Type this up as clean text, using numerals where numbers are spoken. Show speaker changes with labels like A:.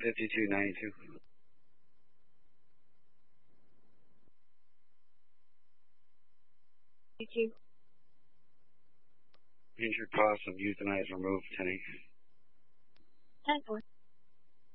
A: 5292. Injured cost of euthanize removed 10-8.
B: 10-4.